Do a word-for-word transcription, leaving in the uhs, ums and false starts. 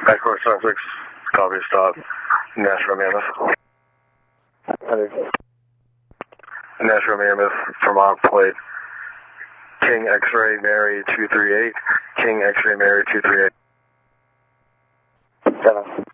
Echo seven six, copy stop, Nashville Mammoth. Nashville Mammoth, Vermont plate, King X-ray Mary two three eight, King X-ray Mary two three eight. Seven.